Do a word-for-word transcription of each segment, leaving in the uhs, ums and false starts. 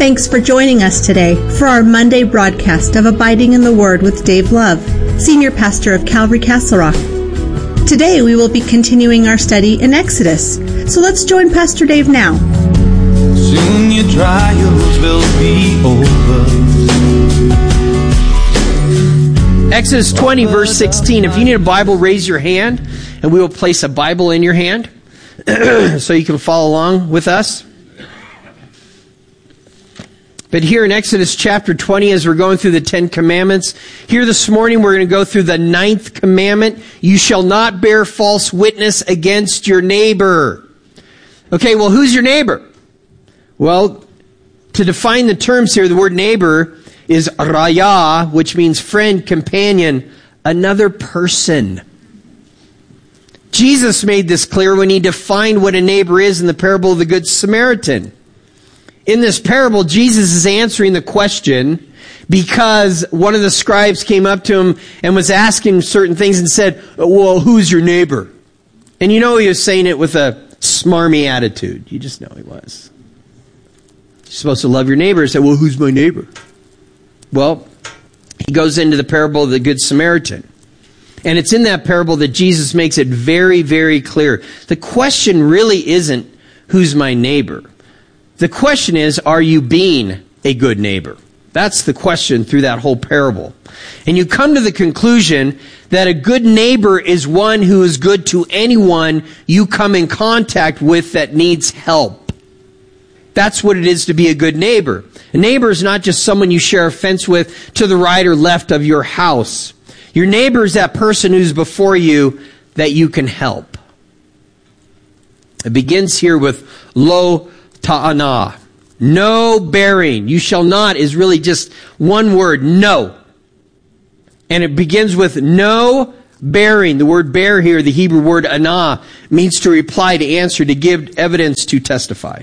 Thanks for joining us today for our Monday broadcast of Abiding in the Word with Dave Love, Senior Pastor of Calvary Castle Rock. Today we will be continuing our study in Exodus, so let's join Pastor Dave now. Soon your trials will be over. Exodus twenty, verse sixteen. If you need a Bible, raise your hand, and we will place a Bible in your hand so you can follow along with us. But here in Exodus chapter twenty, as we're going through the Ten Commandments, here this morning we're going to go through the ninth commandment. You shall not bear false witness against your neighbor. Okay, well, who's your neighbor? Well, to define the terms here, the word neighbor is raya, which means friend, companion, another person. Jesus made this clear when he defined what a neighbor is in the parable of the Good Samaritan. In this parable, Jesus is answering the question because one of the scribes came up to him and was asking certain things and said, well, who's your neighbor? And you know he was saying it with a smarmy attitude. You just know he was. You're supposed to love your neighbor. He said, well, who's my neighbor? Well, he goes into the parable of the Good Samaritan. And it's in that parable that Jesus makes it very, very clear. The question really isn't, who's my neighbor? The question is, are you being a good neighbor? That's the question through that whole parable. And you come to the conclusion that a good neighbor is one who is good to anyone you come in contact with that needs help. That's what it is to be a good neighbor. A neighbor is not just someone you share a fence with to the right or left of your house. Your neighbor is that person who's before you that you can help. It begins here with lo ta'ana. No bearing. You shall not is really just one word, no. And it begins with no bearing. The word bear here, the Hebrew word ana, means to reply, to answer, to give evidence, to testify.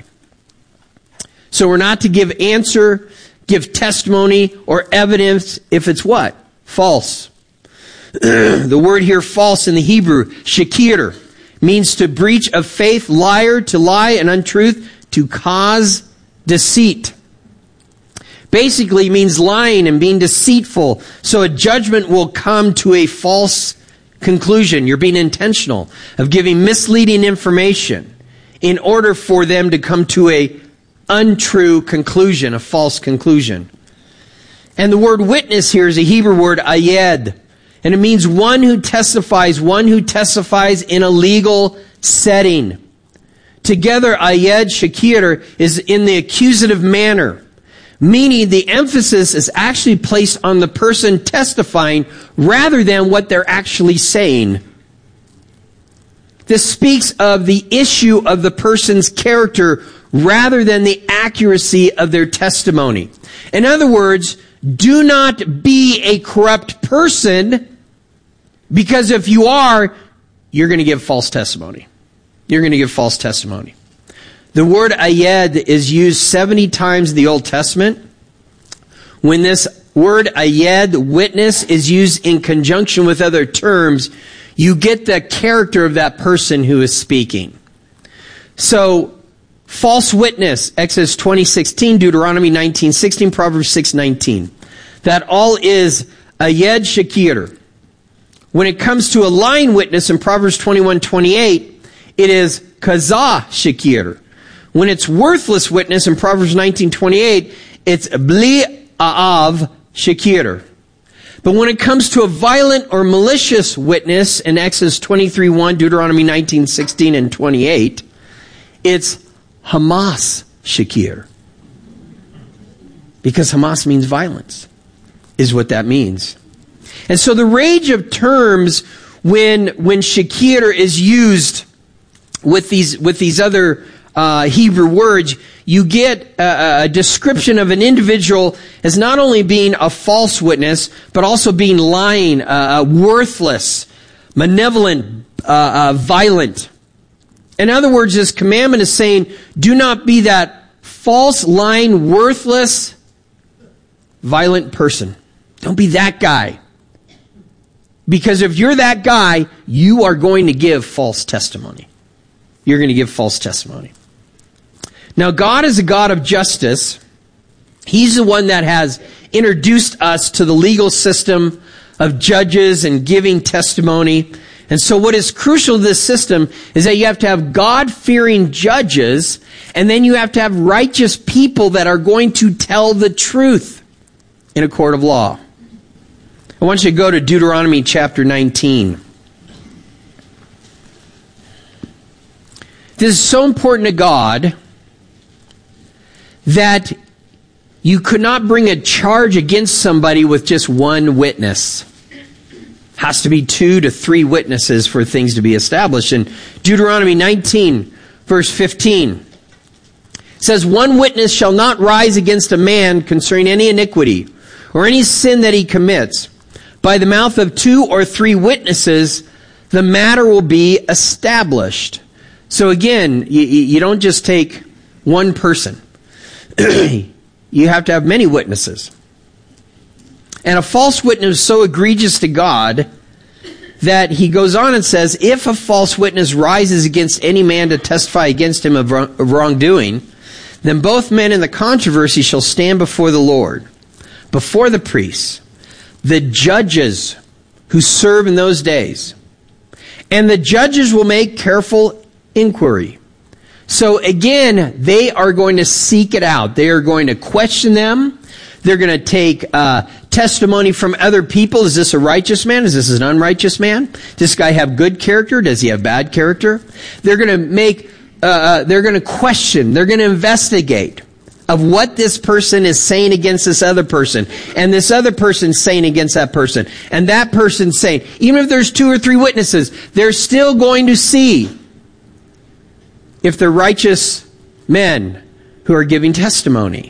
So we're not to give answer, give testimony, or evidence if it's what? False. The word here, false, in the Hebrew, shakir, means to breach of faith, liar, to lie, and untruth, to cause deceit. Basically means lying and being deceitful. So a judgment will come to a false conclusion. You're being intentional of giving misleading information in order for them to come to a untrue conclusion, a false conclusion. And the word witness here is a Hebrew word, ayed. And it means one who testifies, one who testifies in a legal setting. Together, ayed, shakir, is in the accusative manner, meaning the emphasis is actually placed on the person testifying rather than what they're actually saying. This speaks of the issue of the person's character rather than the accuracy of their testimony. In other words, do not be a corrupt person, because if you are, you're going to give false testimony. You're going to give false testimony. The word ayed is used seventy times in the Old Testament. When this word ayed, witness, is used in conjunction with other terms, you get the character of that person who is speaking. So, false witness, Exodus twenty sixteen, Deuteronomy nineteen sixteen, Proverbs six nineteen. That all is ayed shakir. When it comes to a lying witness in Proverbs twenty-one twenty-eight, it is kazah shakir. When it's worthless witness in Proverbs nineteen twenty-eight, it's bli a'av shakir. But when it comes to a violent or malicious witness in Exodus twenty-three one, Deuteronomy nineteen sixteen and twenty-eight, it's Hamas shakir. Because Hamas means violence, is what that means. And so the range of terms when when shakir is used with these with these other uh, Hebrew words, you get a, a description of an individual as not only being a false witness, but also being lying, uh, worthless, malevolent, uh, uh, violent. In other words, this commandment is saying, do not be that false, lying, worthless, violent person. Don't be that guy. Because if you're that guy, you are going to give false testimony. You're going to give false testimony. Now, God is a God of justice, He's the one that has introduced us to the legal system of judges and giving testimony. And so what is crucial to this system is that you have to have God-fearing judges, and then you have to have righteous people that are going to tell the truth in a court of law. I want you to go to Deuteronomy chapter nineteen. This is so important to God that you could not bring a charge against somebody with just one witness. Has to be two to three witnesses for things to be established. In Deuteronomy nineteen, verse fifteen, it says, "One witness shall not rise against a man concerning any iniquity or any sin that he commits. By the mouth of two or three witnesses, the matter will be established." So again, you, you don't just take one person. You have to have many witnesses. And a false witness is so egregious to God that he goes on and says, if a false witness rises against any man to testify against him of wrongdoing, then both men in the controversy shall stand before the Lord, before the priests, the judges who serve in those days. And the judges will make careful inquiry. So again, they are going to seek it out. They are going to question them. They're going to take uh, testimony from other people. Is this a righteous man? Is this an unrighteous man? Does this guy have good character? Does he have bad character? They're going to make, uh, they're going to question. They're going to investigate of what this person is saying against this other person. And this other person saying against that person. And that person saying, even if there's two or three witnesses, they're still going to see if they're righteous men who are giving testimony.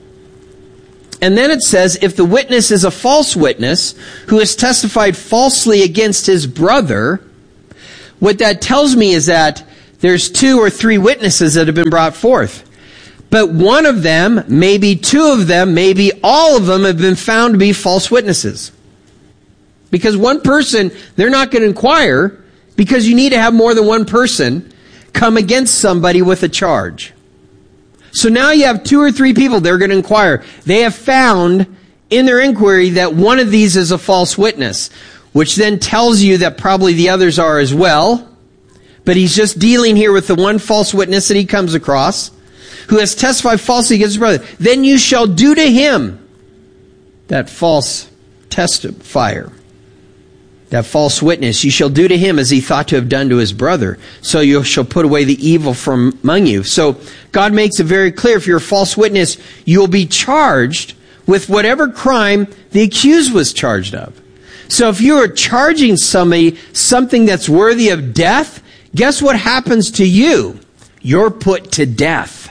And then it says, if the witness is a false witness who has testified falsely against his brother, what that tells me is that there's two or three witnesses that have been brought forth. But one of them, maybe two of them, maybe all of them have been found to be false witnesses. Because one person, they're not going to inquire, because you need to have more than one person come against somebody with a charge. So now you have two or three people, they're going to inquire. They have found in their inquiry that one of these is a false witness, which then tells you that probably the others are as well. But he's just dealing here with the one false witness that he comes across, who has testified falsely against his brother. Then you shall do to him that false testifier, that false witness, you shall do to him as he thought to have done to his brother. So you shall put away the evil from among you. So God makes it very clear, if you're a false witness, you'll be charged with whatever crime the accused was charged of. So if you are charging somebody something that's worthy of death, guess what happens to you? You're put to death.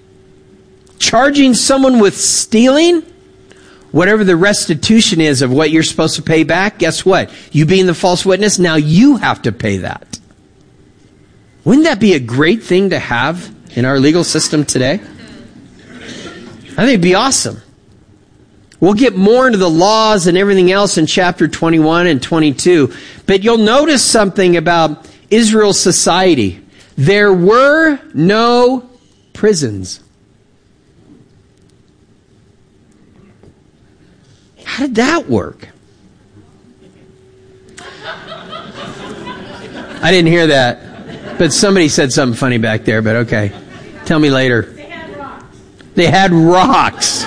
Charging someone with stealing, whatever the restitution is of what you're supposed to pay back, guess what? You being the false witness, now you have to pay that. Wouldn't that be a great thing to have in our legal system today? I think it'd be awesome. We'll get more into the laws and everything else in chapter twenty-one and twenty-two. But you'll notice something about Israel's society. There were no prisons. How did that work? I didn't hear that. But somebody said something funny back there, but okay. Tell me later. They had rocks. They had rocks.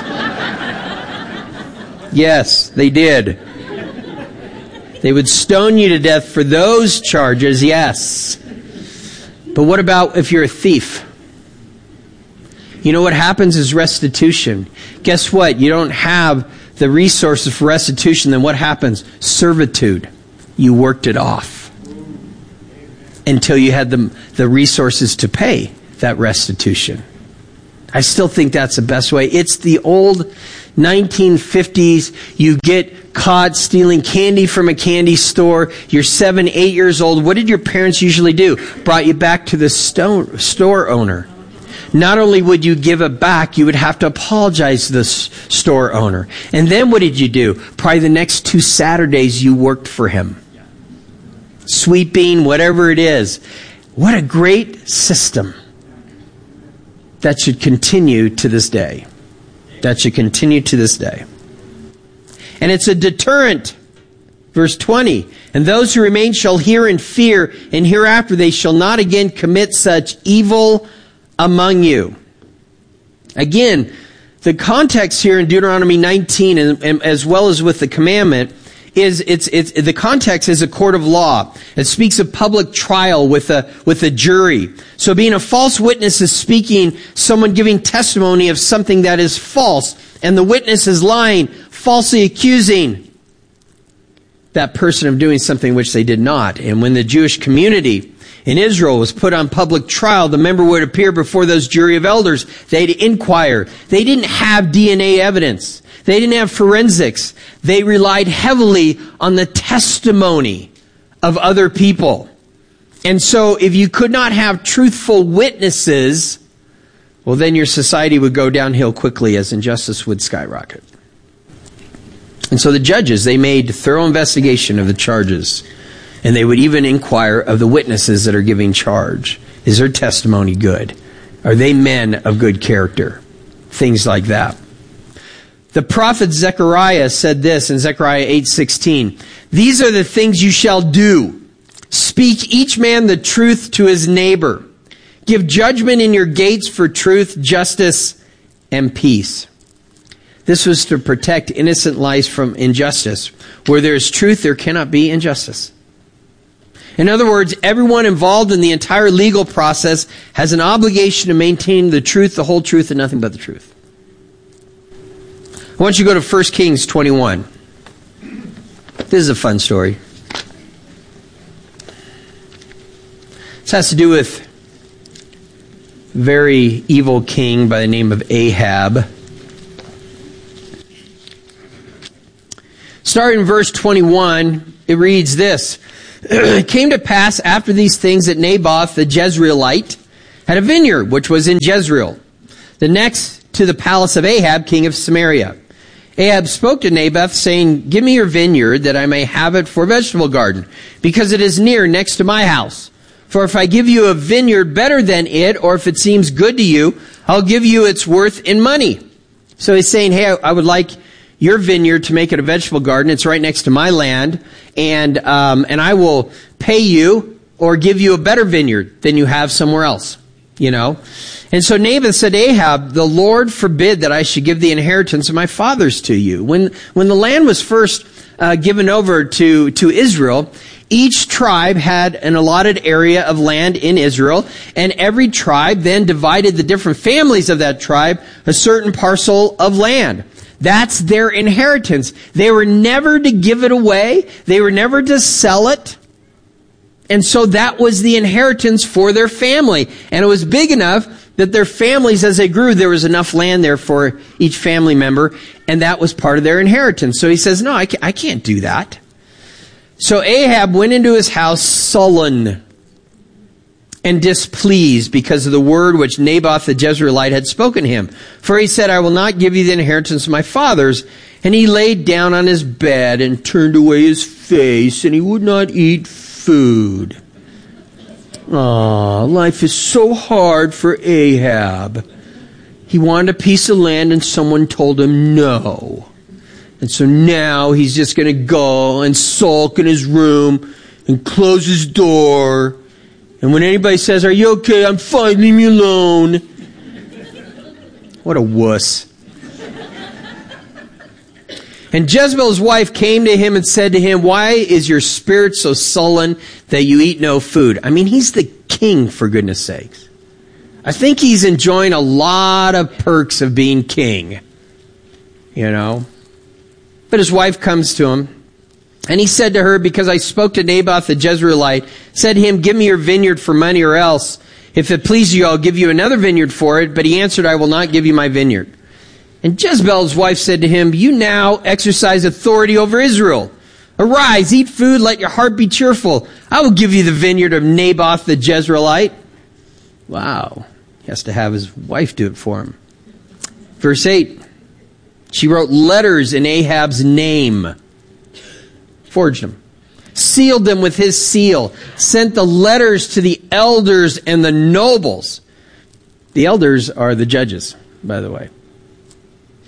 Yes, they did. They would stone you to death for those charges, yes. But what about if you're a thief? You know what happens is restitution. Guess what? You don't have the resources for restitution, then what happens? Servitude. You worked it off until you had the, the resources to pay that restitution. I still think that's the best way. It's the old nineteen fifties. You get caught stealing candy from a candy store. You're seven, eight years old. What did your parents usually do? Brought you back to the sto- store owner. Not only would you give it back, you would have to apologize to the s- store owner. And then what did you do? Probably the next two Saturdays you worked for him. Sweeping, whatever it is. What a great system that should continue to this day. That should continue to this day. And it's a deterrent. Verse twenty, and those who remain shall hear and fear, and hereafter they shall not again commit such evil among you. Again, the context here in Deuteronomy nineteen, and, and as well as with the commandment, is it's it's the context is a court of law. It speaks of public trial with a with a jury. So being a false witness is speaking, someone giving testimony of something that is false, and the witness is lying, falsely accusing that person of doing something which they did not. And when the Jewish community in Israel was put on public trial, the member would appear before those jury of elders. They'd inquire. They didn't have D N A evidence. They didn't have forensics. They relied heavily on the testimony of other people. And so if you could not have truthful witnesses, well, then your society would go downhill quickly as injustice would skyrocket. And so the judges, they made thorough investigation of the charges. And they would even inquire of the witnesses that are giving charge. Is their testimony good? Are they men of good character? Things like that. The prophet Zechariah said this in Zechariah eight sixteen. These are the things you shall do. Speak each man the truth to his neighbor. Give judgment in your gates for truth, justice, and peace. This was to protect innocent lives from injustice. Where there is truth, there cannot be injustice. In other words, everyone involved in the entire legal process has an obligation to maintain the truth, the whole truth, and nothing but the truth. I want you to go to First Kings twenty-one. This is a fun story. This has to do with a very evil king by the name of Ahab. Starting in verse twenty-one, it reads this. It came to pass after these things that Naboth the Jezreelite had a vineyard which was in Jezreel, the next to the palace of Ahab, king of Samaria. Ahab spoke to Naboth, saying, give me your vineyard, that I may have it for a vegetable garden, because it is near next to my house. For if I give you a vineyard better than it, or if it seems good to you, I'll give you its worth in money. So he's saying, hey, I would like your vineyard to make it a vegetable garden. It's right next to my land, and um, and I will pay you or give you a better vineyard than you have somewhere else. You know? And so Naboth said to Ahab, the Lord forbid that I should give the inheritance of my fathers to you. When when the land was first uh, given over to, to Israel, each tribe had an allotted area of land in Israel, and every tribe then divided the different families of that tribe a certain parcel of land. That's their inheritance. They were never to give it away. They were never to sell it. And so that was the inheritance for their family. And it was big enough that their families, as they grew, there was enough land there for each family member. And that was part of their inheritance. So he says, no, I can't, I can't do that. So Ahab went into his house sullen and displeased because of the word which Naboth the Jezreelite had spoken to him. For he said, I will not give you the inheritance of my fathers. And he laid down on his bed and turned away his face, and he would not eat food. Ah, life is so hard for Ahab. He wanted a piece of land, and someone told him no. And so now he's just going to go and sulk in his room and close his door. And when anybody says, are you okay? I'm fine, leave me alone. What a wuss. And Jezebel's wife came to him and said to him, why is your spirit so sullen that you eat no food? I mean, he's the king, for goodness sakes. I think he's enjoying a lot of perks of being king. You know? But his wife comes to him. And he said to her, because I spoke to Naboth the Jezreelite, said to him, give me your vineyard for money, or else, if it please you, I'll give you another vineyard for it. But he answered, I will not give you my vineyard. And Jezebel's wife said to him, you now exercise authority over Israel. Arise, eat food, let your heart be cheerful. I will give you the vineyard of Naboth the Jezreelite. Wow. He has to have his wife do it for him. Verse eight. She wrote letters in Ahab's name. Forged them. Sealed them with his seal. Sent the letters to the elders and the nobles. The elders are the judges, by the way.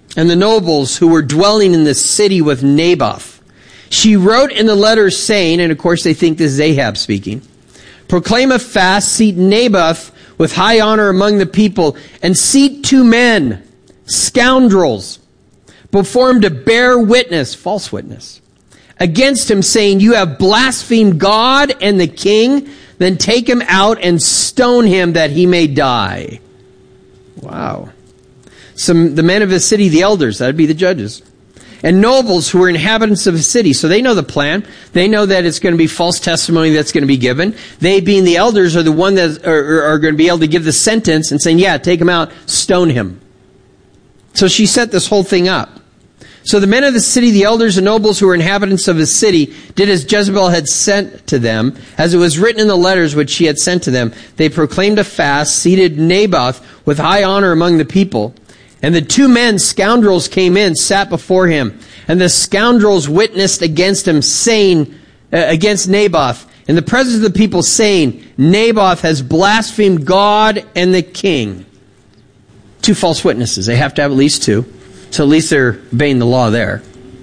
and the nobles who were dwelling in the city with Naboth. She wrote in the letters saying, and of course they think this is Ahab speaking, proclaim a fast, seat Naboth with high honor among the people, and seat two men, scoundrels, before him to bear witness, false witness, against him, saying, you have blasphemed God and the king, then take him out and stone him that he may die. Wow. Some, the men of the city, the elders, that would be the judges, and nobles who were inhabitants of the city. So they know the plan. They know that it's going to be false testimony that's going to be given. They, being the elders, are the one that are, are going to be able to give the sentence and saying, yeah, take him out, stone him. So she set this whole thing up. So the men of the city, the elders and nobles who were inhabitants of the city, did as Jezebel had sent to them, as it was written in the letters which she had sent to them. They proclaimed a fast, seated Naboth with high honor among the people. And the two men, scoundrels, came in, sat before him. And the scoundrels witnessed against him, saying, uh, against Naboth, in the presence of the people, saying, Naboth has blasphemed God and the king. Two false witnesses. They have to have at least two. So at least they're obeying the law there.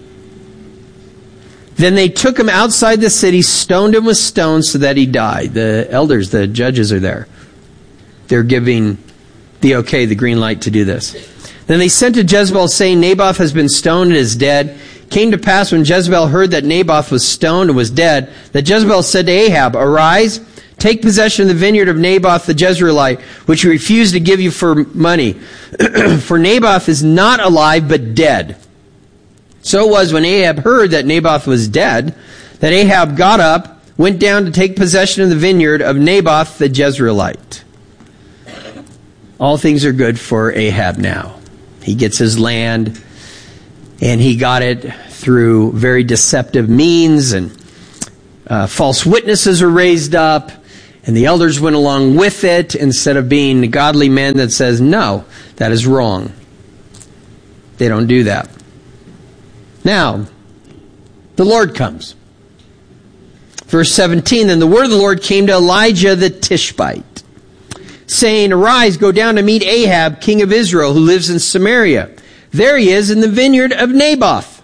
Then they took him outside the city, stoned him with stones so that he died. The elders, the judges are there. They're giving the okay, the green light to do this. Then they sent to Jezebel, saying, Naboth has been stoned and is dead. Came to pass when Jezebel heard that Naboth was stoned and was dead, that Jezebel said to Ahab, arise, take possession of the vineyard of Naboth the Jezreelite, which he refused to give you for money. For Naboth is not alive, but dead. So it was when Ahab heard that Naboth was dead, that Ahab got up, went down to take possession of the vineyard of Naboth the Jezreelite. All things are good for Ahab now. He gets his land, and he got it through very deceptive means, and uh, false witnesses are raised up, and the elders went along with it instead of being the godly men that says, no, that is wrong. They don't do that. Now, the Lord comes. Verse seventeen, then the word of the Lord came to Elijah the Tishbite, saying, arise, go down to meet Ahab, king of Israel, who lives in Samaria. There he is in the vineyard of Naboth.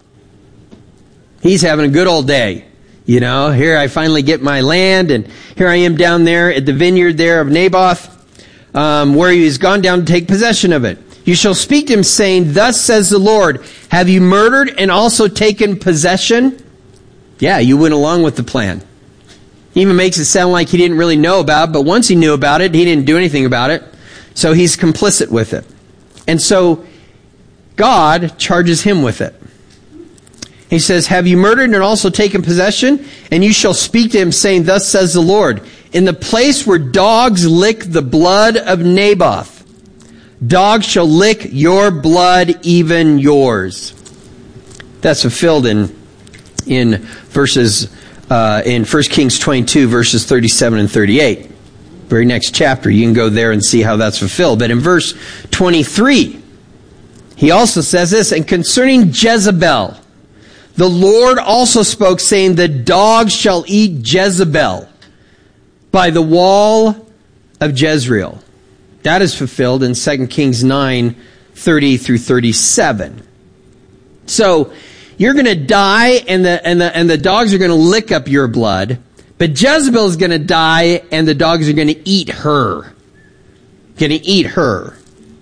He's having a good old day. You know, here I finally get my land, and here I am down there at the vineyard there of Naboth, um, where he has gone down to take possession of it. You shall speak to him, saying, thus says the Lord, have you murdered and also taken possession? Yeah, you went along with the plan. He even makes it sound like he didn't really know about it, but once he knew about it, he didn't do anything about it. So he's complicit with it. And so God charges him with it. He says, have you murdered and also taken possession? And you shall speak to him, saying, thus says the Lord, in the place where dogs lick the blood of Naboth, dogs shall lick your blood, even yours. That's fulfilled in in verses uh, in First Kings twenty-two, verses thirty-seven and thirty-eight. Very next chapter, you can go there and see how that's fulfilled. But in verse twenty-three, he also says this, and concerning Jezebel, the Lord also spoke, saying, the dogs shall eat Jezebel by the wall of Jezreel. That is fulfilled in Second Kings nine, thirty through thirty-seven. So, you're going to die, and the, and the, and the dogs are going to lick up your blood, but Jezebel is going to die, and the dogs are going to eat her. Going to eat her.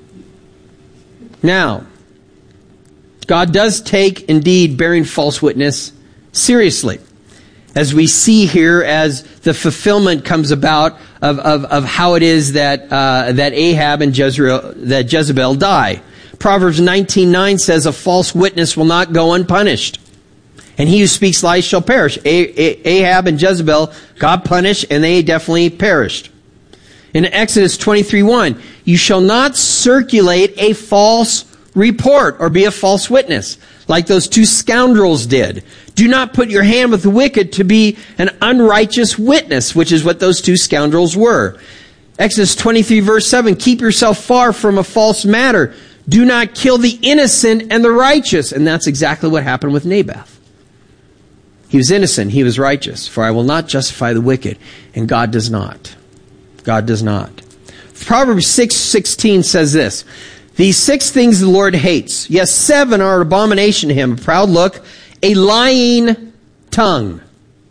Now, God does take, indeed, bearing false witness seriously. As we see here, as the fulfillment comes about of, of, of how it is that uh, that Ahab and Jezreel, that Jezebel die. Proverbs nineteen nine says, a false witness will not go unpunished, and he who speaks lies shall perish. A- A- Ahab and Jezebel got punished, and they definitely perished. In Exodus twenty-three one, you shall not circulate a false report or be a false witness, like those two scoundrels did. Do not put your hand with the wicked to be an unrighteous witness, which is what those two scoundrels were. Exodus twenty-three verse seven, keep yourself far from a false matter. Do not kill the innocent and the righteous. And that's exactly what happened with Naboth. He was innocent, he was righteous. For I will not justify the wicked. And God does not. God does not. Proverbs six sixteen says this, These six things the Lord hates. Yes, seven are abomination to him. A proud look, a lying tongue,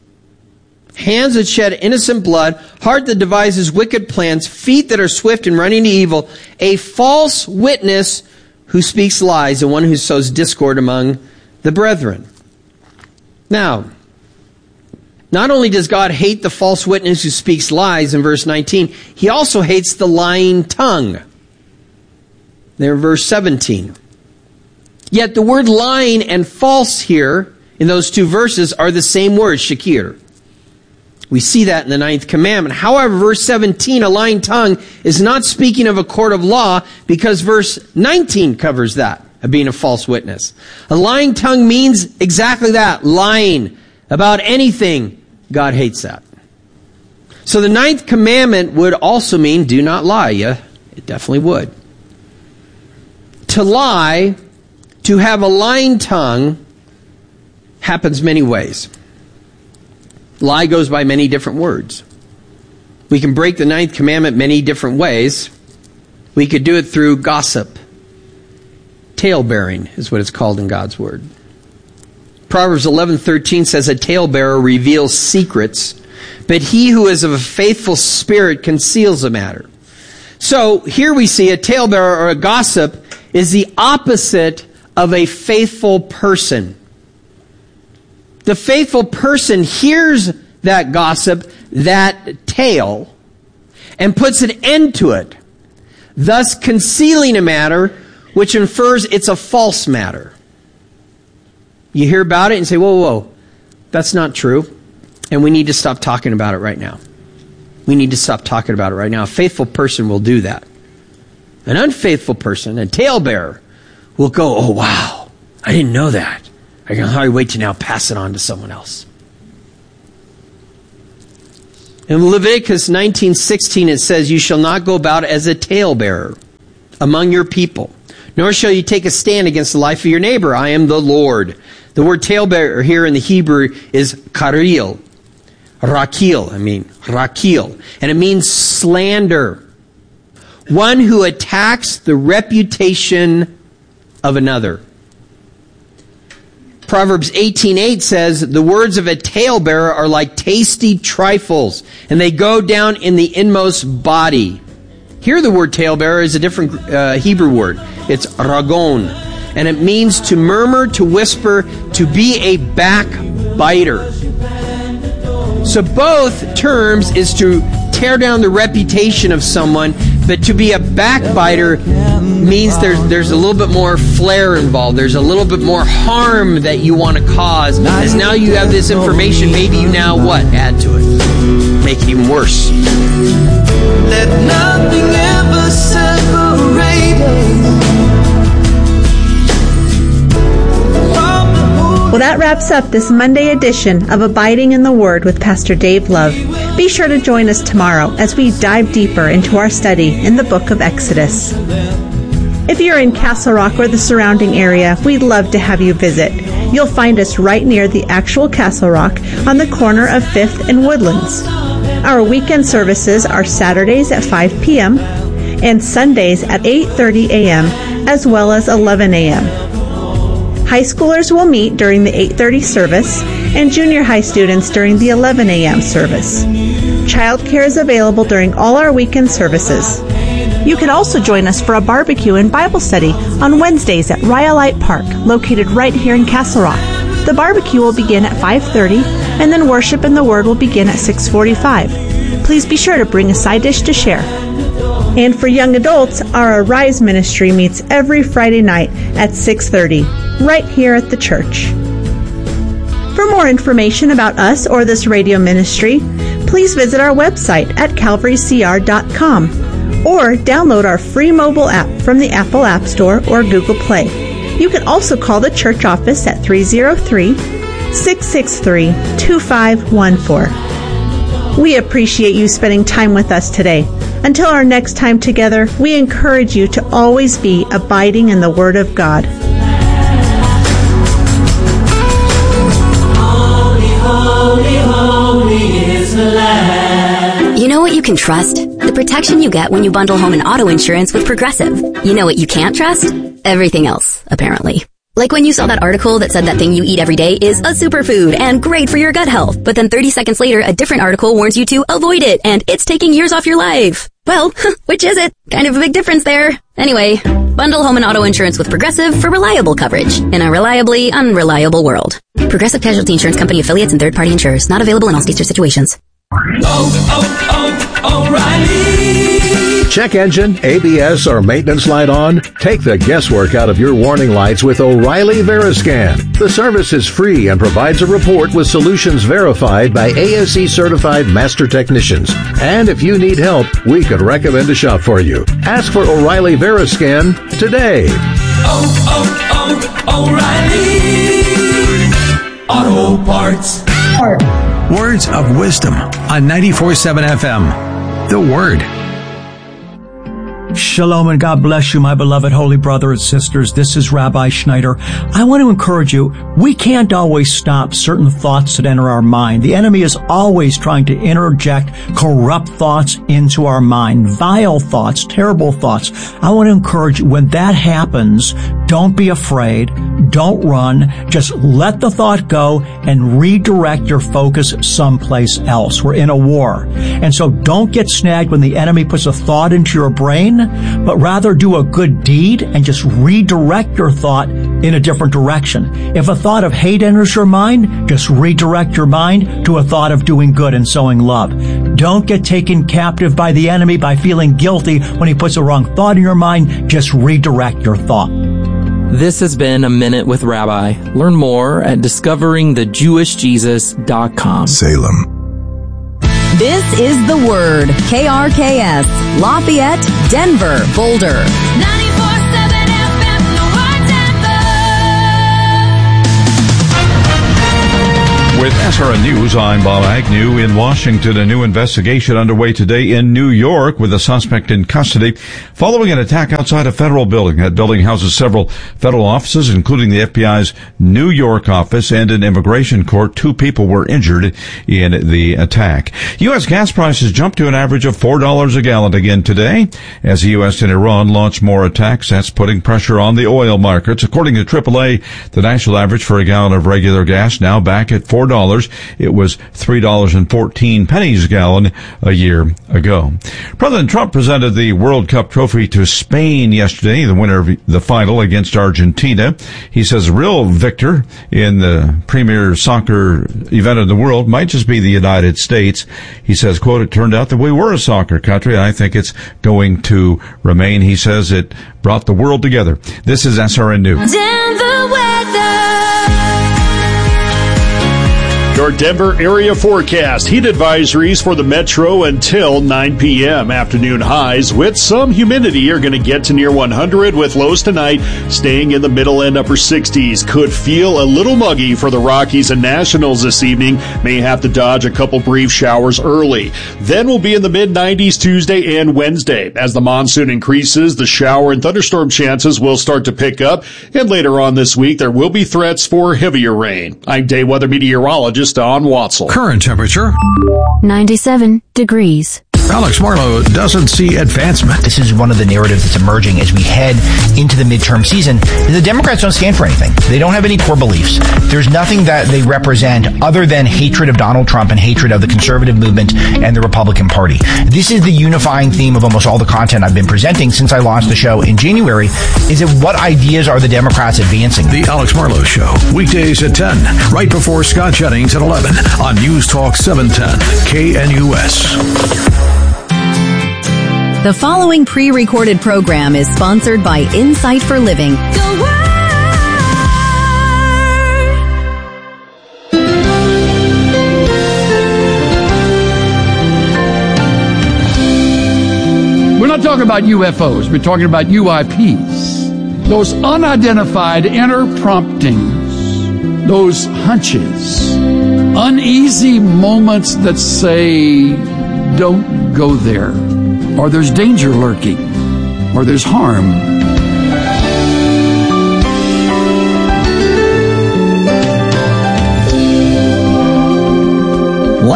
hands that shed innocent blood, heart that devises wicked plans, feet that are swift in running to evil, a false witness who speaks lies, and one who sows discord among the brethren. Now, not only does God hate the false witness who speaks lies in verse nineteen, he also hates the lying tongue. There in verse seventeen. Yet the word lying and false here in those two verses are the same word, shakir. We see that in the ninth commandment. However, verse seventeen, a lying tongue, is not speaking of a court of law because verse nineteen covers that, of being a false witness. A lying tongue means exactly that, lying about anything. God hates that. So the ninth commandment would also mean do not lie. Yeah, it definitely would. To lie, to have a lying tongue, happens many ways. Lie goes by many different words. We can break the ninth commandment many different ways. We could do it through gossip. Talebearing is what it's called in God's Word. Proverbs eleven thirteen says, a talebearer reveals secrets, but he who is of a faithful spirit conceals a matter. So here we see a talebearer or a gossip is the opposite of a faithful person. The faithful person hears that gossip, that tale, and puts an end to it, thus concealing a matter which infers it's a false matter. You hear about it and say, whoa, whoa, whoa, that's not true, and we need to stop talking about it right now. We need to stop talking about it right now. A faithful person will do that. An unfaithful person, a talebearer, will go, oh, wow, I didn't know that. I can hardly wait to now pass it on to someone else. In Leviticus nineteen sixteen, it says, you shall not go about as a talebearer among your people, nor shall you take a stand against the life of your neighbor. I am the Lord. The word talebearer here in the Hebrew is karil. Rakil, I mean, rakil. And it means slander. One who attacks the reputation of another. Proverbs eighteen eight says, the words of a talebearer are like tasty trifles, and they go down in the inmost body. Here the word talebearer is a different uh, Hebrew word. It's ragon, and it means to murmur, to whisper, to be a backbiter. So both terms is to tear down the reputation of someone, but to be a backbiter means there's there's a little bit more flair involved. There's a little bit more harm that you want to cause. As now you have this information, maybe you now what? Add to it. Make it even worse. Let nothing ever separate us. Well, that wraps up this Monday edition of Abiding in the Word with Pastor Dave Love. Be sure to join us tomorrow as we dive deeper into our study in the book of Exodus. If you're in Castle Rock or the surrounding area, we'd love to have you visit. You'll find us right near the actual Castle Rock on the corner of fifth and Woodlands. Our weekend services are Saturdays at five p.m. and Sundays at eight thirty a.m. as well as eleven a.m. High schoolers will meet during the eight thirty service and junior high students during the eleven a.m. service. Childcare is available during all our weekend services. You can also join us for a barbecue and Bible study on Wednesdays at Rhyolite Park, located right here in Castle Rock. The barbecue will begin at five thirty, and then worship and the Word will begin at six forty-five. Please be sure to bring a side dish to share. And for young adults, our Arise ministry meets every Friday night at six thirty, right here at the church. For more information about us or this radio ministry, please visit our website at calvary c r dot com or download our free mobile app from the Apple App Store or Google Play. You can also call the church office at three oh three, six six three, two five one four. We appreciate you spending time with us today. Until our next time together, we encourage you to always be abiding in the Word of God. Holy, holy, holy is the Lamb. You know what you can trust? The protection you get when you bundle home and auto insurance with Progressive. You know what you can't trust? Everything else, apparently. Like when you saw that article that said that thing you eat every day is a superfood and great for your gut health, but then thirty seconds later, a different article warns you to avoid it and it's taking years off your life. Well, which is it? Kind of a big difference there. Anyway, bundle home and auto insurance with Progressive for reliable coverage in a reliably unreliable world. Progressive Casualty Insurance Company affiliates and third-party insurers. Not available in all states or situations. Oh, oh, O'Reilly. Check engine, A B S, or maintenance light on? Take the guesswork out of your warning lights with O'Reilly Veriscan. The service is free and provides a report with solutions verified by A S E certified master technicians. And if you need help, we could recommend a shop for you. Ask for O'Reilly Veriscan today. Oh, oh, oh, O'Reilly Auto Parts. Words of Wisdom on ninety-four point seven F M. The Word. Shalom and God bless you, my beloved holy brothers and sisters. This is Rabbi Schneider. I want to encourage you, we can't always stop certain thoughts that enter our mind. The enemy is always trying to interject corrupt thoughts into our mind, vile thoughts, terrible thoughts. I want to encourage you, when that happens, don't be afraid. Don't run. Just let the thought go and redirect your focus someplace else. We're in a war. And so don't get snagged when the enemy puts a thought into your brain, but rather do a good deed and just redirect your thought in a different direction. If a thought of hate enters your mind, just redirect your mind to a thought of doing good and sowing love. Don't get taken captive by the enemy by feeling guilty when he puts a wrong thought in your mind. Just redirect your thought. This has been A Minute with Rabbi. Learn more at discovering the jewish jesus dot com. Salem. This is The Word. K R K S, Lafayette, Denver, Boulder. ninety-four point seven F M, The Word Denver. With S R N News, I'm Bob Agnew. In Washington, a new investigation underway today in New York with a suspect in custody following an attack outside a federal building. That building houses several federal offices, including the F B I's New York office and an immigration court. Two people were injured in the attack. U S gas prices jumped to an average of four dollars a gallon again today as the U S and Iran launch more attacks. That's putting pressure on the oil markets. According to triple A, the national average for a gallon of regular gas now back at four dollars. It was three dollars and fourteen cents a gallon a year ago. President Trump presented the World Cup trophy to Spain yesterday, the winner of the final against Argentina. He says the real victor in the premier soccer event in the world might just be the United States. He says, quote, "It turned out that we were a soccer country, and I think it's going to remain." He says it brought the world together. This is S R N News. Denver weather. Your Denver area forecast. Heat advisories for the metro until nine p.m. Afternoon highs with some humidity are going to get to near one hundred, with lows tonight staying in the middle and upper sixties. Could feel a little muggy for the Rockies and Nationals this evening. May have to dodge a couple brief showers early. Then we'll be in the mid nineties Tuesday and Wednesday. As the monsoon increases, the shower and thunderstorm chances will start to pick up. And later on this week, there will be threats for heavier rain. I'm day weather meteorologist Don Watzel. Current temperature ninety-seven degrees. Alex Marlowe doesn't see advancement. This is one of the narratives that's emerging as we head into the midterm season. The Democrats don't stand for anything. They don't have any core beliefs. There's nothing that they represent other than hatred of Donald Trump and hatred of the conservative movement and the Republican Party. This is the unifying theme of almost all the content I've been presenting since I launched the show in January, is that what ideas are the Democrats advancing? The Alex Marlowe Show, weekdays at ten, right before Scott Jennings at eleven on News Talk seven ten K N U S. The following pre-recorded program is sponsored by Insight for Living. The Word. We're not talking about U F Os. We're talking about U I Ps. Those unidentified inner promptings, those hunches, uneasy moments that say, don't go there. Or there's danger lurking, or there's harm.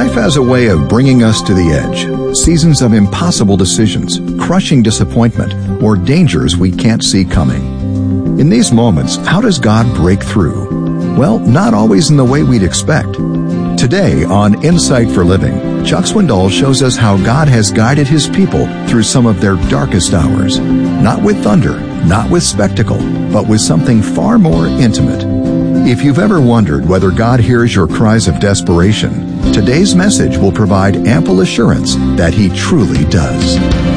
Life has a way of bringing us to the edge. Seasons of impossible decisions, crushing disappointment, or dangers we can't see coming. In these moments, how does God break through? Well, not always in the way we'd expect. Today on Insight for Living, Chuck Swindoll shows us how God has guided His people through some of their darkest hours. Not with thunder, not with spectacle, but with something far more intimate. If you've ever wondered whether God hears your cries of desperation, today's message will provide ample assurance that He truly does.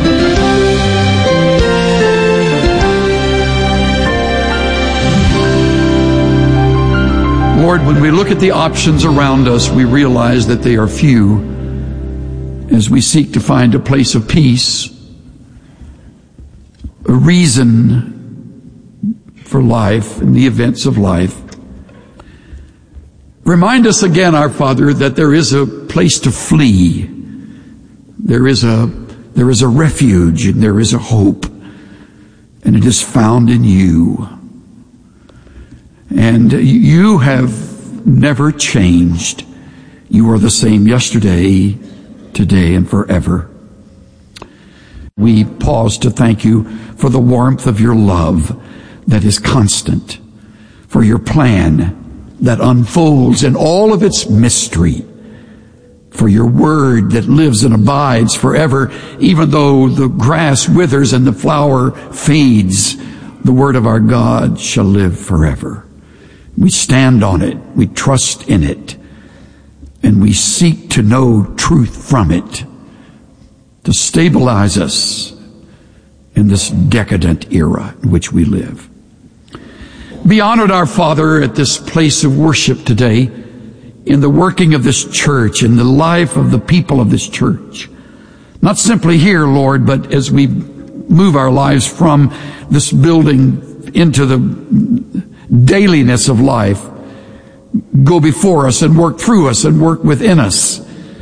Lord, when we look at the options around us, we realize that they are few as we seek to find a place of peace, a reason for life and the events of life. Remind us again, our Father, that there is a place to flee. There is a, there is a refuge and there is a hope, and it is found in You. And You have never changed. You are the same yesterday, today, and forever. We pause to thank You for the warmth of Your love that is constant, for Your plan that unfolds in all of its mystery, for Your word that lives and abides forever, even though the grass withers and the flower fades, the word of our God shall live forever. We stand on it, we trust in it, and we seek to know truth from it to stabilize us in this decadent era in which we live. Be honored, our Father, at this place of worship today, in the working of this church, in the life of the people of this church. Not simply here, Lord, but as we move our lives from this building into the dailiness of life, go before us and work through us and work within us.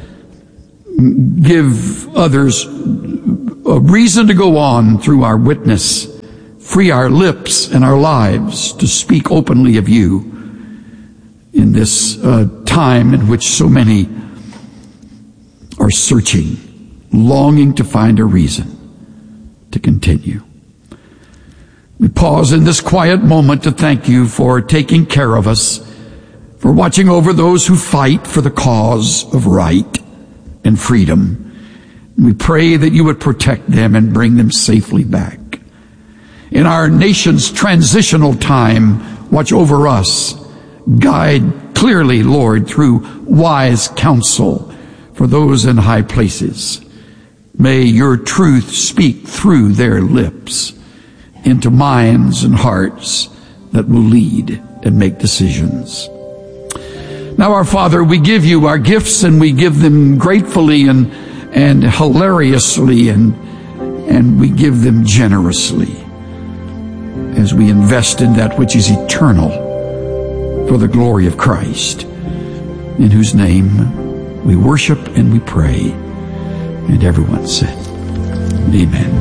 Give others a reason to go on through our witness. Free our lips and our lives to speak openly of You in this uh, time in which so many are searching, longing to find a reason to continue. We pause in this quiet moment to thank You for taking care of us, for watching over those who fight for the cause of right and freedom. We pray that You would protect them and bring them safely back. In our nation's transitional time, watch over us. Guide clearly, Lord, through wise counsel for those in high places. May Your truth speak through their lips into minds and hearts that will lead and make decisions. Now, our Father, we give You our gifts, and we give them gratefully and, and hilariously, and, and we give them generously as we invest in that which is eternal for the glory of Christ, in whose name we worship and we pray. And everyone said, Amen.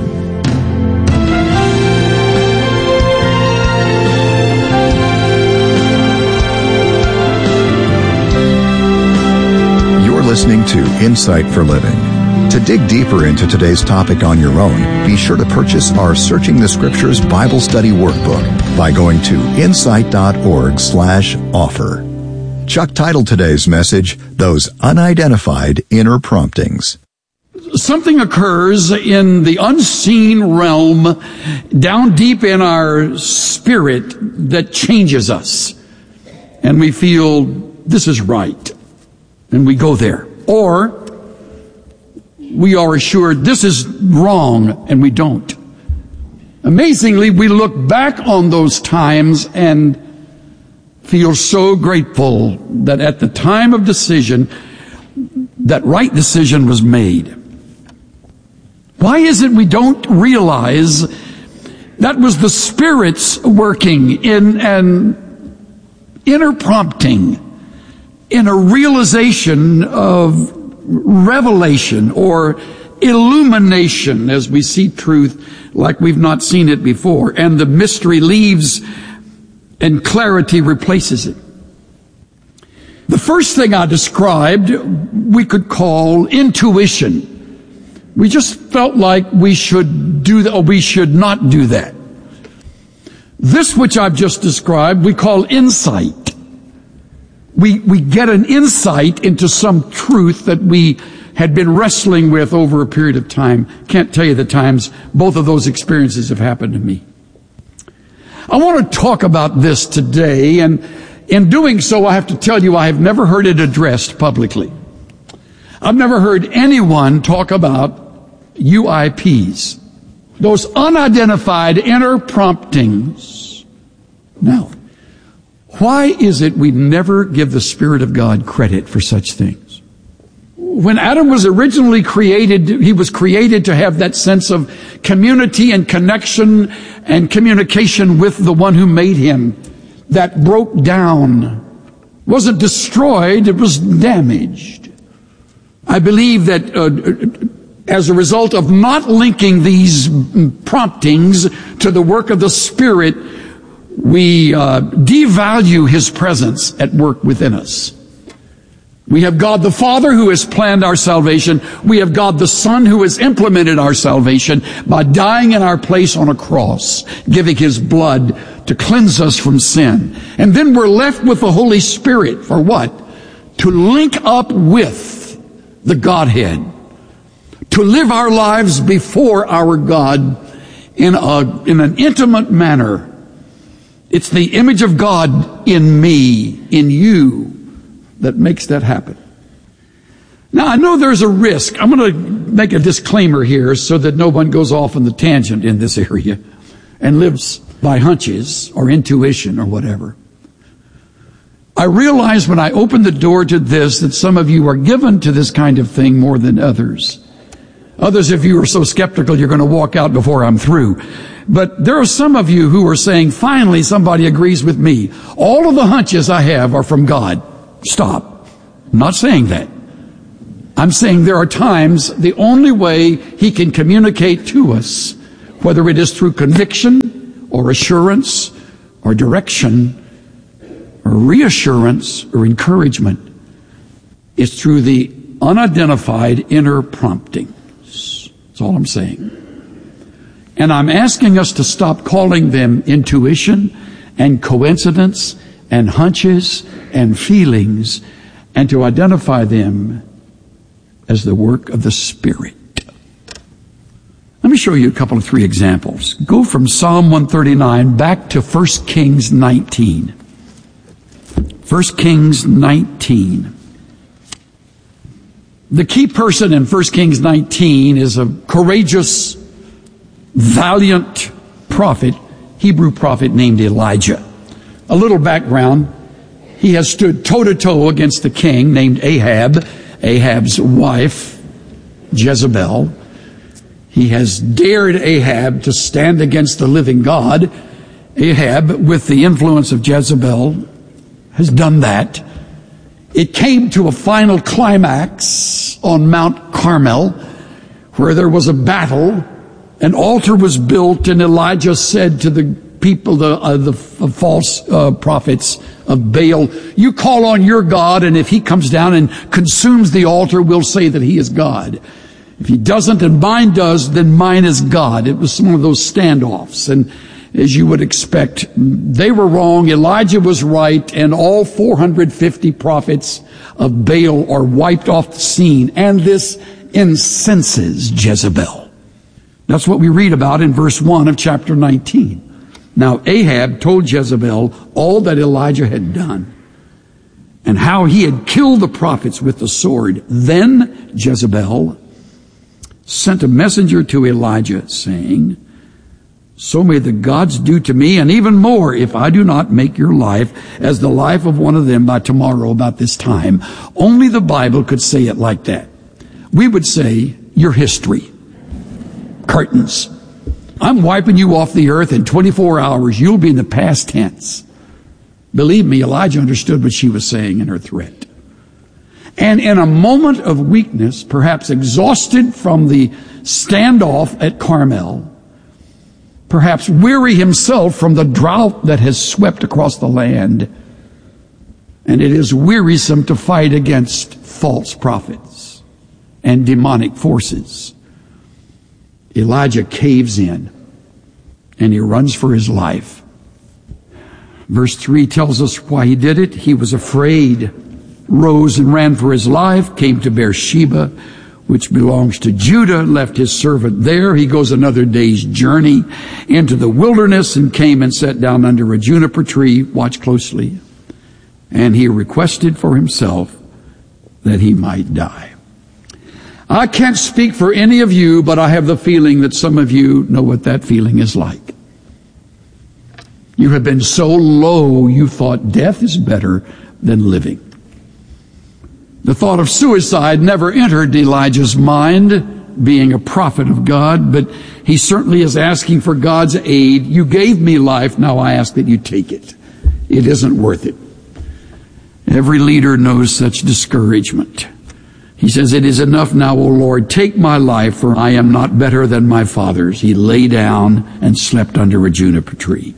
You're listening to Insight for Living. To dig deeper into today's topic on your own, be sure to purchase our Searching the Scriptures Bible Study Workbook by going to insight.org slash offer. Chuck titled today's message, Those Unidentified Inner Promptings. Something occurs in the unseen realm, down deep in our spirit, that changes us. And we feel, this is right. And we go there. Or we are assured this is wrong, and we don't. Amazingly, we look back on those times and feel so grateful that at the time of decision, that right decision was made. Why is it we don't realize that was the Spirit's working in an inner prompting, in a realization of revelation or illumination as we see truth like we've not seen it before, and the mystery leaves and clarity replaces it. The first thing I described we could call intuition. We just felt like we should do that, or we should not do that. This which I've just described we call insight. We, we get an insight into some truth that we had been wrestling with over a period of time. Can't tell you the times both of those experiences have happened to me. I want to talk about this today, and in doing so, I have to tell you I have never heard it addressed publicly. I've never heard anyone talk about U I Ps, those unidentified inner promptings. Now, why is it we never give the Spirit of God credit for such things? When Adam was originally created, he was created to have that sense of community and connection and communication with the one who made him. That broke down. Wasn't destroyed, it was damaged. I believe that uh, as a result of not linking these promptings to the work of the Spirit, we uh, devalue His presence at work within us. We have God the Father who has planned our salvation. We have God the Son who has implemented our salvation by dying in our place on a cross, giving His blood to cleanse us from sin. And then we're left with the Holy Spirit for what? To link up with the Godhead. To live our lives before our God in a, in an intimate manner. It's the image of God in me, in you, that makes that happen. Now, I know there's a risk. I'm going to make a disclaimer here so that no one goes off on the tangent in this area and lives by hunches or intuition or whatever. I realize when I open the door to this that some of you are given to this kind of thing more than others. Others of you are so skeptical you're going to walk out before I'm through. But there are some of you who are saying, finally somebody agrees with me. All of the hunches I have are from God. Stop. I'm not saying that. I'm saying there are times the only way He can communicate to us, whether it is through conviction or assurance or direction or reassurance or encouragement, is through the unidentified inner promptings. That's all I'm saying. And I'm asking us to stop calling them intuition and coincidence and hunches and feelings, and to identify them as the work of the Spirit. Let me show you a couple of three examples. Go from Psalm one thirty-nine back to First Kings nineteen. First Kings nineteen. The key person in First Kings nineteen is a courageous, valiant prophet, Hebrew prophet named Elijah. A little background. He has stood toe-to-toe against the king named Ahab, Ahab's wife, Jezebel. He has dared Ahab to stand against the living God. Ahab, with the influence of Jezebel, has done that. It came to a final climax on Mount Carmel, where there was a battle. An altar was built, and Elijah said to the people, the, uh, the f- false uh, prophets of Baal, you call on your God, and if he comes down and consumes the altar, we'll say that he is God. If he doesn't and mine does, then mine is God. It was one of those standoffs. And as you would expect, they were wrong, Elijah was right, and all four hundred fifty prophets of Baal are wiped off the scene. And this incenses Jezebel. That's what we read about in verse one of chapter nineteen. Now Ahab told Jezebel all that Elijah had done and how he had killed the prophets with the sword. Then Jezebel sent a messenger to Elijah saying, so may the gods do to me, and even more, if I do not make your life as the life of one of them by tomorrow about this time. Only the Bible could say it like that. We would say, your history. Curtains. I'm wiping you off the earth in twenty-four hours. You'll be in the past tense. Believe me, Elijah understood what she was saying in her threat. And in a moment of weakness, perhaps exhausted from the standoff at Carmel, perhaps weary himself from the drought that has swept across the land, And it is wearisome to fight against false prophets and demonic forces. Elijah caves in and he runs for his life. Verse three tells us why he did it. He was afraid, rose and ran for his life, came to Beersheba, which belongs to Judah, left his servant there. He goes another day's journey into the wilderness and came and sat down under a juniper tree. Watch closely. And he requested for himself that he might die. I can't speak for any of you, but I have the feeling that some of you know what that feeling is like. You have been so low you thought death is better than living. The thought of suicide never entered Elijah's mind, being a prophet of God, but he certainly is asking for God's aid. You gave me life, now I ask that you take it. It isn't worth it. Every leader knows such discouragement. He says, it is enough now, O Lord, take my life, for I am not better than my fathers. He lay down and slept under a juniper tree.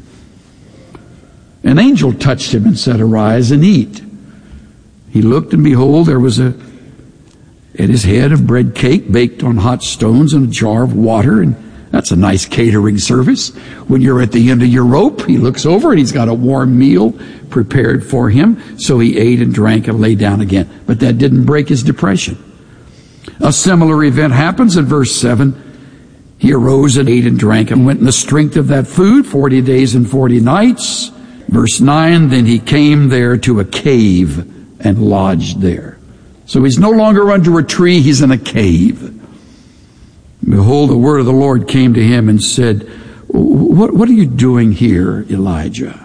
An angel touched him and said, arise and eat. He looked, and behold, there was a at his head of bread cake baked on hot stones and a jar of water, and that's a nice catering service. When you're at the end of your rope, he looks over and he's got a warm meal prepared for him. So he ate and drank and lay down again. But that didn't break his depression. A similar event happens in verse seven. He arose and ate and drank and went in the strength of that food forty days and forty nights. Verse nine, then he came there to a cave and lodged there. So he's no longer under a tree, he's in a cave. Behold, the word of the Lord came to him and said, what, what are you doing here, Elijah?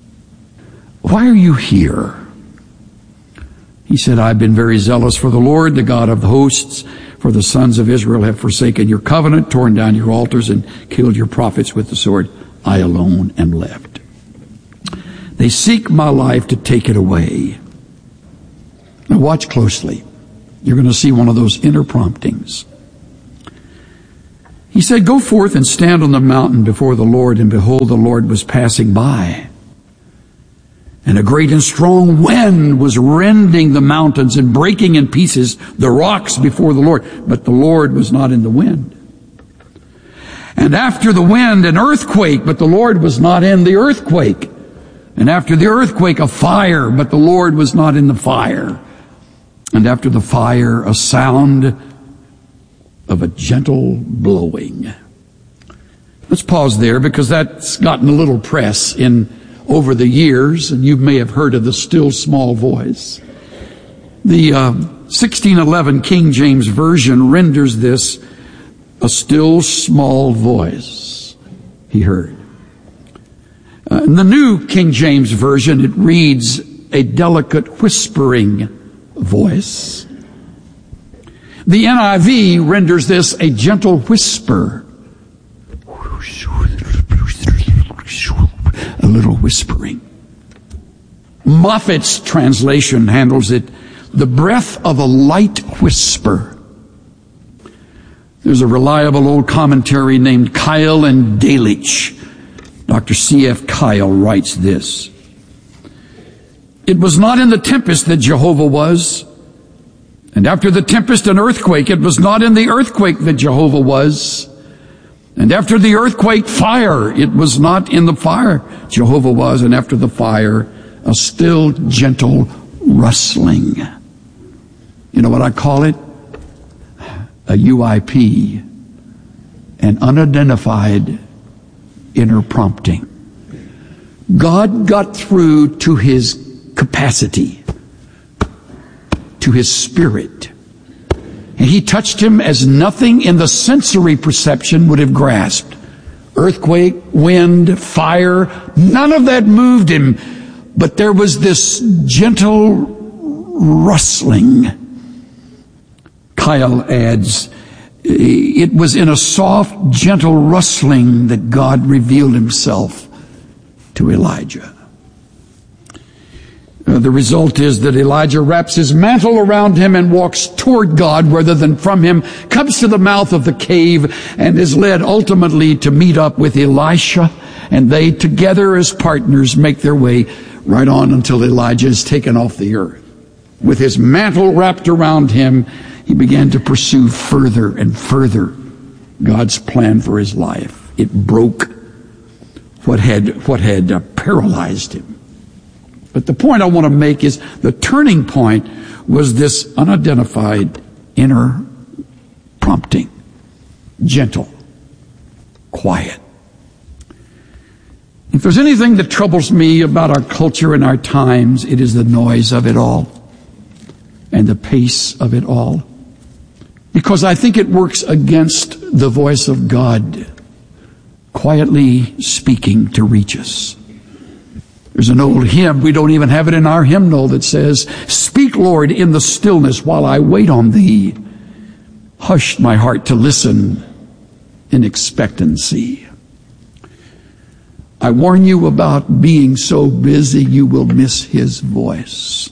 Why are you here? He said, I've been very zealous for the Lord, the God of the hosts, for the sons of Israel have forsaken your covenant, torn down your altars, and killed your prophets with the sword. I alone am left. They seek my life to take it away. Now watch closely. You're going to see one of those inner promptings. He said, go forth and stand on the mountain before the Lord, and behold, the Lord was passing by. And a great and strong wind was rending the mountains and breaking in pieces the rocks before the Lord. But the Lord was not in the wind. And after the wind, an earthquake, but the Lord was not in the earthquake. And after the earthquake, a fire, but the Lord was not in the fire. And after the fire, a sound of a gentle blowing. Let's pause there, because that's gotten a little press in over the years, and you may have heard of the still small voice. The uh, sixteen eleven King James Version renders this a still small voice he heard. Uh, in the New King James Version, it reads a delicate whispering voice. The N I V renders this a gentle whisper. A little whispering. Moffat's translation handles it, the breath of a light whisper. There's a reliable old commentary named Kyle and Delitzsch. Doctor C F Kyle writes this. It was not in the tempest that Jehovah was. And after the tempest and earthquake, it was not in the earthquake that Jehovah was. And after the earthquake, fire, it was not in the fire Jehovah was. And after the fire, a still gentle rustling. You know what I call it? A U I P, an unidentified inner prompting. God got through to his capacity, to his spirit. And he touched him as nothing in the sensory perception would have grasped. Earthquake, wind, fire, none of that moved him. But there was this gentle rustling. Kyle adds, it was in a soft, gentle rustling that God revealed himself to Elijah. Uh, the result is that Elijah wraps his mantle around him and walks toward God rather than from him, comes to the mouth of the cave, and is led ultimately to meet up with Elisha, and they together as partners make their way right on until Elijah is taken off the earth. With his mantle wrapped around him, he began to pursue further and further God's plan for his life. It broke what had, what had uh, paralyzed him. But the point I want to make is the turning point was this unidentified inner prompting. Gentle. Quiet. If there's anything that troubles me about our culture and our times, it is the noise of it all and the pace of it all. Because I think it works against the voice of God quietly speaking to reach us. There's an old hymn, we don't even have it in our hymnal, that says, "Speak, Lord, in the stillness while I wait on thee. Hush my heart to listen in expectancy." I warn you about being so busy you will miss his voice.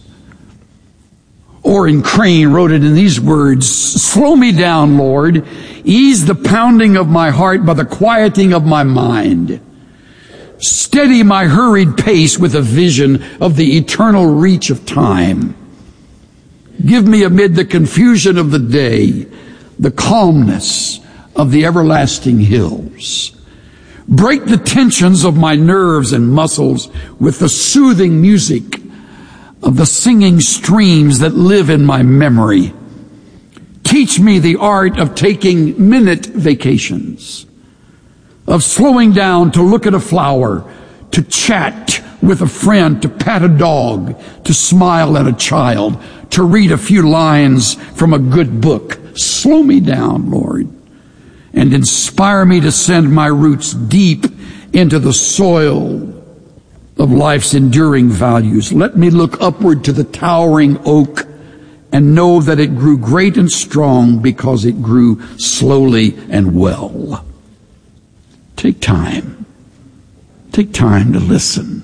Orrin Crane wrote it in these words, "Slow me down, Lord. Ease the pounding of my heart by the quieting of my mind. Steady my hurried pace with a vision of the eternal reach of time. Give me amid the confusion of the day the calmness of the everlasting hills. Break the tensions of my nerves and muscles with the soothing music of the singing streams that live in my memory. Teach me the art of taking minute vacations, of slowing down to look at a flower, to chat with a friend, to pat a dog, to smile at a child, to read a few lines from a good book. Slow me down, Lord, and inspire me to send my roots deep into the soil of life's enduring values. Let me look upward to the towering oak and know that it grew great and strong because it grew slowly and well." Take time. Take time to listen.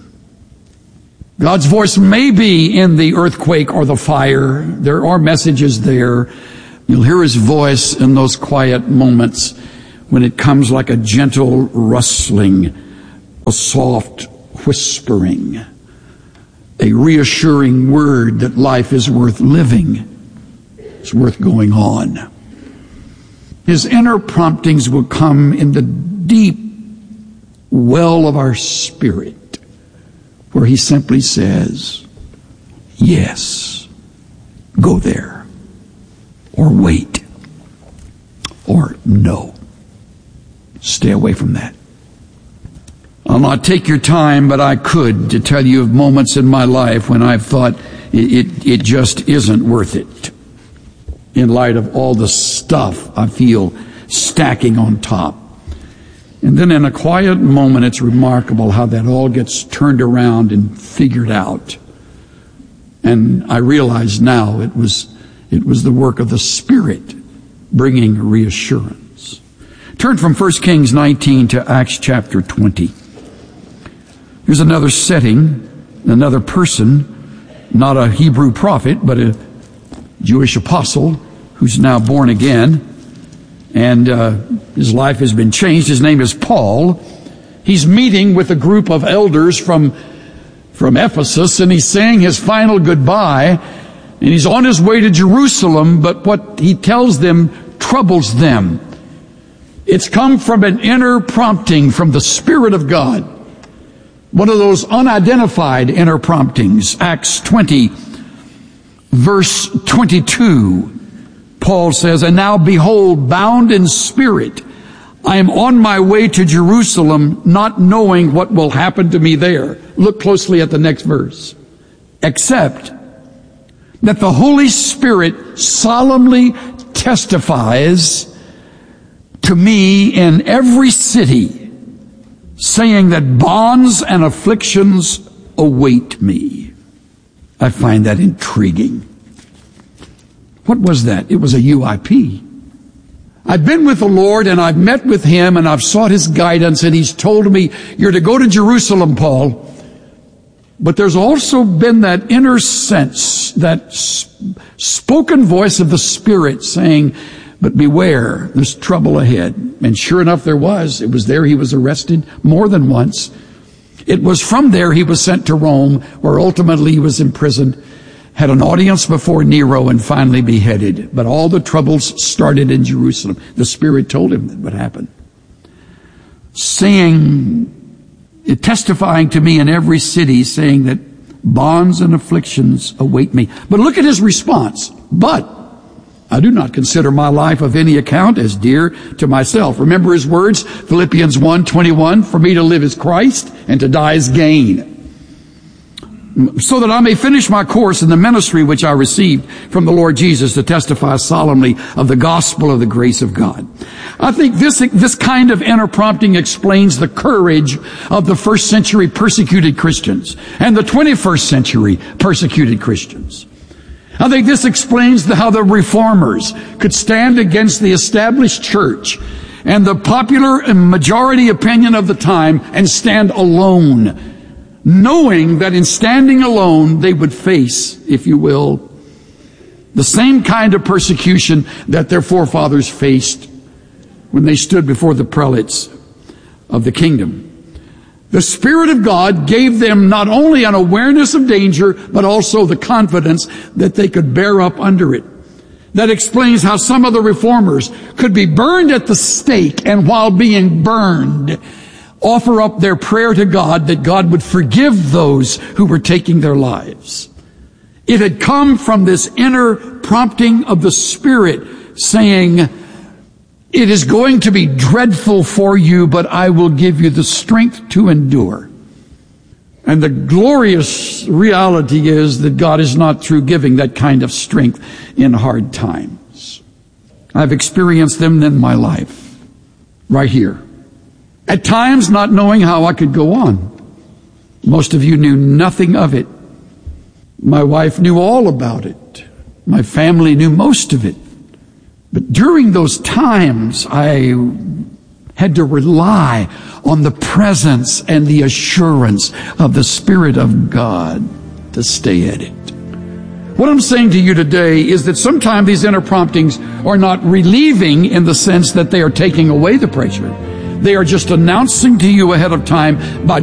God's voice may be in the earthquake or the fire. There are messages there. You'll hear his voice in those quiet moments when it comes like a gentle rustling, a soft whispering, a reassuring word that life is worth living. It's worth going on. His inner promptings will come in the deep well of our spirit, where he simply says, yes, go there, or wait, or no. Stay away from that. I'll not take your time, but I could to tell you of moments in my life when I've thought it, it, it just isn't worth it in light of all the stuff I feel stacking on top. And then in a quiet moment, it's remarkable how that all gets turned around and figured out. And I realize now it was, it was the work of the Spirit bringing reassurance. Turn from First Kings nineteen to Acts chapter twenty. Here's another setting, another person, not a Hebrew prophet, but a Jewish apostle who's now born again. And uh, his life has been changed. His name is Paul. He's meeting with a group of elders from, from Ephesus, and he's saying his final goodbye. And he's on his way to Jerusalem, but what he tells them troubles them. It's come from an inner prompting from the Spirit of God. One of those unidentified inner promptings. Acts twenty, verse twenty-two. Paul says, "And now behold, bound in spirit, I am on my way to Jerusalem, not knowing what will happen to me there." Look closely at the next verse. "Except that the Holy Spirit solemnly testifies to me in every city, saying that bonds and afflictions await me." I find that intriguing. What was that? It was a U I P. I've been with the Lord and I've met with Him and I've sought His guidance, and He's told me, you're to go to Jerusalem, Paul. But there's also been that inner sense, that spoken voice of the Spirit saying, but beware, there's trouble ahead. And sure enough, there was. It was there he was arrested more than once. It was from there he was sent to Rome, where ultimately he was imprisoned, had an audience before Nero, and finally beheaded. But all the troubles started in Jerusalem. The Spirit told him that would happen. Saying, testifying to me in every city, saying that bonds and afflictions await me. But look at his response. But I do not consider my life of any account as dear to myself. Remember his words, Philippians one twenty-one, for me to live is Christ and to die is gain. So that I may finish my course in the ministry which I received from the Lord Jesus to testify solemnly of the gospel of the grace of God. I think this, this kind of inner prompting explains the courage of the first century persecuted Christians and the twenty-first century persecuted Christians. I think this explains the, how the reformers could stand against the established church and the popular and majority opinion of the time and stand alone, knowing that in standing alone they would face, if you will, the same kind of persecution that their forefathers faced when they stood before the prelates of the kingdom. The Spirit of God gave them not only an awareness of danger, but also the confidence that they could bear up under it. That explains how some of the reformers could be burned at the stake, and while being burned, offer up their prayer to God that God would forgive those who were taking their lives. It had come from this inner prompting of the Spirit saying, it is going to be dreadful for you, but I will give you the strength to endure. And the glorious reality is that God is not through giving that kind of strength in hard times. I've experienced them in my life, right here. At times not knowing how I could go on. Most of you knew nothing of it. My wife knew all about it. My family knew most of it. But during those times, I had to rely on the presence and the assurance of the Spirit of God to stay at it. What I'm saying to you today is that sometimes these inner promptings are not relieving in the sense that they are taking away the pressure. They are just announcing to you ahead of time by